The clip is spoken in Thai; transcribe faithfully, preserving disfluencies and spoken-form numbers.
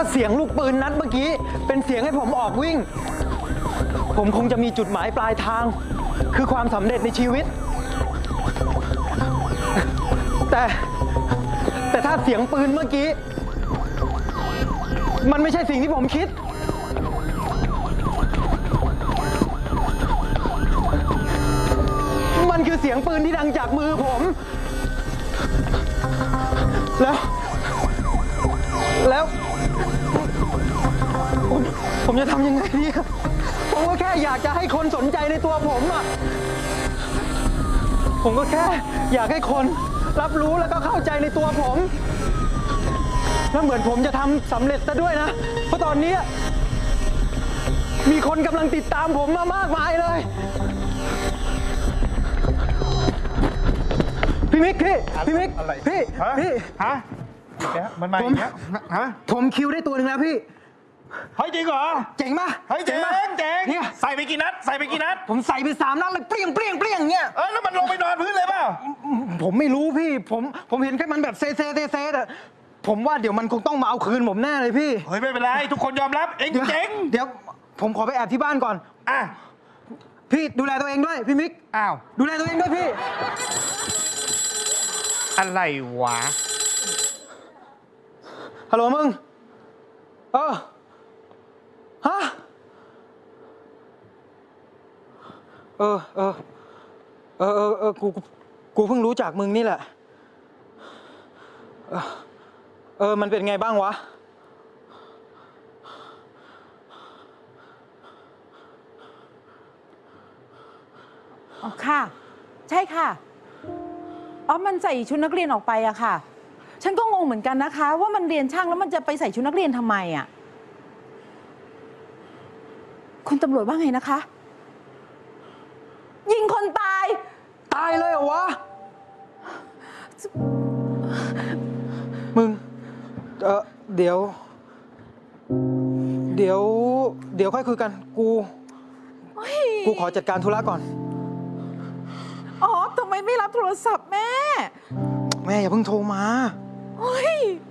เสียงลูกปืนนัดเมื่อกี้เป็นเสียงให้ผมออกวิ่งผมคงจะมีจุดหมายปลายทางคือความสำเร็จในชีวิตแต่แต่ถ้าเสียงปืนเมื่อกี้มันไม่ใช่สิ่งที่ผมคิดมันคือเสียงปืนที่ดังจากมือผมแล้วแล้วผมผมจะทำยังไงดีครับผมก็แค่อยากจะให้คนสนใจในตัวผมอ่ะผมก็แค่อยากให้คนรับรู้แล้วก็เข้าใจในตัวผมแล้วเหมือนผมจะทำสำเร็จซะด้วยนะเพราะตอนนี้มีคนกำลังติดตามผมมามากมายเลยพี่มิกพี่พี่มิกพี่พี่ฮะมันมาอย่างเงี้ยฮะผมคิวได้ตัวหนึ่งแล้วพี่เฮ้ยจริงเหรอเจ๋งปะเฮ้ยเจ๋งเจ๋งเนี่ยใส่ไปกี่นัดใส่ไปกี่นัดผมใส่ไปสามนัดเลยเปรี้ยงเปรี้ยงเปรี้ยงเงี้ยเออแล้วมันลงไปนอนพื้นเลยเปล่าผมไม่รู้พี่ผมผมเห็นแค่มันแบบเซเซเซเซแต่ผมว่าเดี๋ยวมันคงต้องมาเอาคืนผมแน่เลยพี่เฮ้ยไม่เป็นไรทุกคนยอมรับเองเจ๋งเดี๋ยวผมขอไปแอบที่บ้านก่อนอ่ะพี่ดูแลตัวเองด้วยพี่มิกอ้าวดูแลตัวเองด้วยพี่อะไรวะฮัลโหลมึงเออฮะเออเออเออเออเออกูกูเพิ่งรู้จากมึงนี่แหละเออเออมันเป็นไงบ้างวะอ๋อค่ะใช่ค่ะอ๋อมันใส่ชุดนักเรียนออกไปอะค่ะฉันก็งงเหมือนกันนะคะว่ามันเรียนช่างแล้วมันจะไปใส่ชุดนักเรียนทำไมอะคุณตำรวจว่าไงนะคะยิงคนตายตายเลยเหรอวะมึงเออเดี๋ยวเดี๋ยวเดี๋ยวค่อยคุยกันกูกูขอจัดการธุระก่อนอ๋อทำไมไม่รับโทรศัพท์แม่แม่อย่าเพิ่งโทรมาเฮ้ย